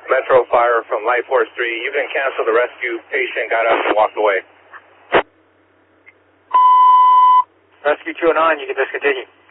Metro Fire from Light Force 3. You can cancel the rescue. Patient got up and walked away. Rescue 209, you can discontinue.